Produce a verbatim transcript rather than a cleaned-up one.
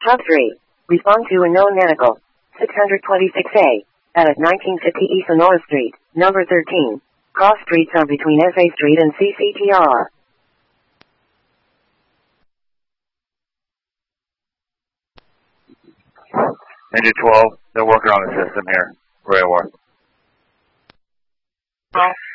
Top three. Respond to unknown medical. six twenty-six A. At nineteen fifty East Sonora Street, number thirteen. Cross streets are between F A Street and C C T R. Ninja twelve, they're working on the system here. Railway.